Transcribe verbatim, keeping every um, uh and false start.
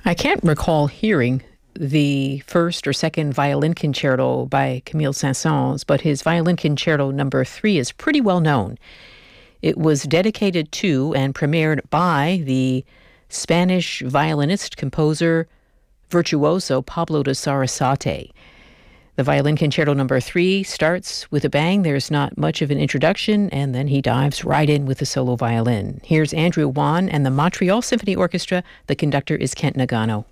I can't recall hearing the first or second violin concerto by Camille Saint-Saëns, but his violin concerto number three is pretty well known. It was dedicated to and premiered by the Spanish violinist, composer, virtuoso Pablo de Sarasate. The violin concerto number three starts with a bang. There's not much of an introduction, and then he dives right in with the solo violin. Here's Andrew Wan and the Montreal Symphony Orchestra. The conductor is Kent Nagano.